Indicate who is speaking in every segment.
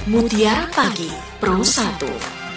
Speaker 1: Mutiara Pagi Pro 1.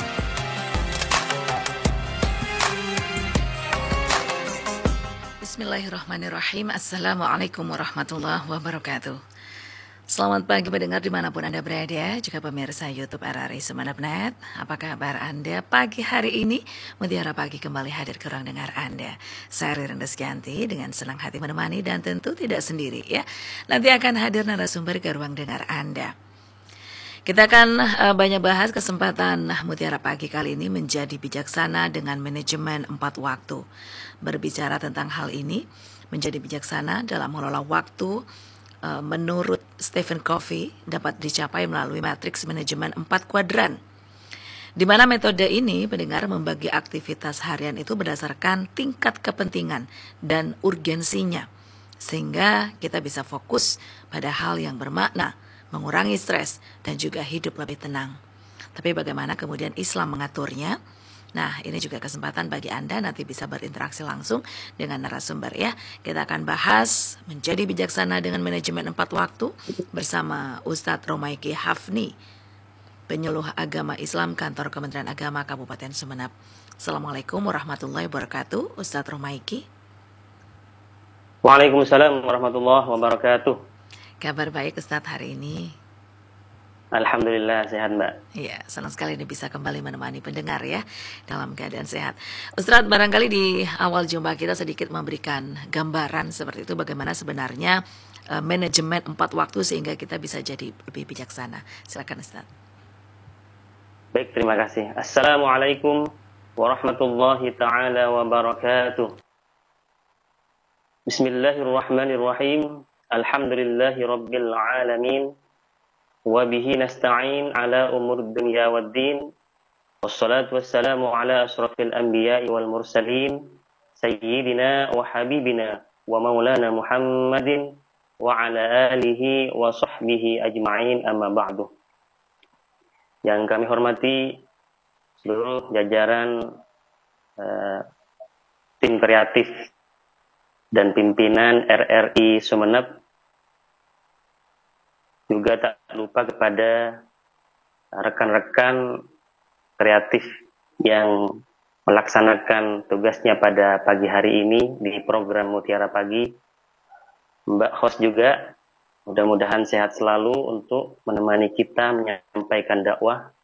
Speaker 1: Bismillahirrahmanirrahim. Assalamualaikum warahmatullahi wabarakatuh. Selamat pagi pendengar dimanapun Anda berada, juga pemirsa YouTube RRI Sumeneb.net. Apa kabar Anda pagi hari ini? Mutiara Pagi kembali hadir ke ruang dengar Anda. Saya Ririn Desgianti dengan senang hati menemani dan tentu tidak sendiri ya. Nanti akan hadir narasumber ke ruang dengar Anda. Kita akan banyak bahas kesempatan Mutiara Pagi kali ini menjadi bijaksana dengan manajemen 4 waktu. Berbicara tentang hal ini, menjadi bijaksana dalam mengelola waktu menurut Stephen Covey dapat dicapai melalui matriks manajemen 4 kuadran. Di mana metode ini pendengar membagi aktivitas harian itu berdasarkan tingkat kepentingan dan urgensinya. Sehingga kita bisa fokus pada hal yang bermakna, mengurangi stres, dan juga hidup lebih tenang. Tapi bagaimana kemudian Islam mengaturnya? Nah, ini juga kesempatan bagi Anda nanti bisa berinteraksi langsung dengan narasumber ya. Kita akan bahas menjadi bijaksana dengan manajemen 4 waktu bersama Ustadz Romaiki Hafni, penyuluh agama Islam Kantor Kementerian Agama Kabupaten Sumeneb. Assalamualaikum warahmatullahi wabarakatuh, Ustadz Romaiki.
Speaker 2: Waalaikumsalam warahmatullahi wabarakatuh.
Speaker 1: Kabar baik Ustadz hari ini?
Speaker 2: Alhamdulillah sehat Mbak.
Speaker 1: Iya, senang sekali ini bisa kembali menemani pendengar ya dalam keadaan sehat. Ustadz, barangkali di awal jumpa kita sedikit memberikan gambaran seperti itu bagaimana sebenarnya manajemen 4 waktu sehingga kita bisa jadi lebih bijaksana. Silakan Ustadz.
Speaker 2: Baik, terima kasih. Assalamualaikum warahmatullahi taala wabarakatuh. Bismillahirrahmanirrahim. Alhamdulillahi rabbil alamin. Wa bihi nasta'in ala umur dunya waddin. Wassalatu wassalamu ala asrafil anbiya'i wal mursalin. Sayyidina wa habibina wa maulana Muhammadin wa ala alihi wa sahbihi ajma'in amma ba'du. Yang kami hormati seluruh jajaran tim kreatif dan pimpinan RRI Sumeneb, juga tak lupa kepada rekan-rekan kreatif yang melaksanakan tugasnya pada pagi hari ini di program Mutiara Pagi. Mbak host juga, mudah-mudahan sehat selalu untuk menemani kita menyampaikan dakwah